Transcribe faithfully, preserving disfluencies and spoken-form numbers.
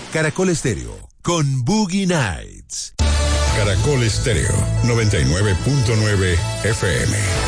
Caracol Estéreo, con Boogie Nights. Caracol Estéreo, noventa y nueve punto nueve F M.